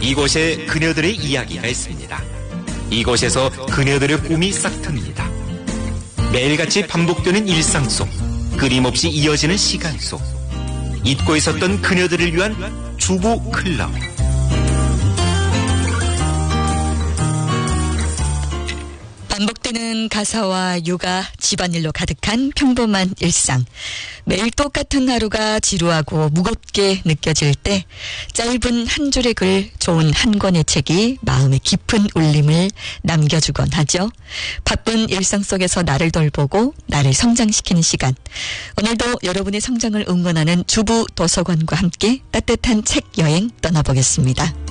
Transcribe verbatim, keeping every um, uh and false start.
이곳에 그녀들의 이야기가 있습니다. 이곳에서 그녀들의 꿈이 싹틉니다. 매일같이 반복되는 일상 속, 끊임없이 이어지는 시간 속, 잊고 있었던 그녀들을 위한 주부 클럽. 반복되는 가사와 육아, 집안일로 가득한 평범한 일상. 매일 똑같은 하루가 지루하고 무겁게 느껴질 때 짧은 한 줄의 글, 좋은 한 권의 책이 마음에 깊은 울림을 남겨주곤 하죠. 바쁜 일상 속에서 나를 돌보고 나를 성장시키는 시간. 오늘도 여러분의 성장을 응원하는 주부 도서관과 함께 따뜻한 책 여행 떠나보겠습니다.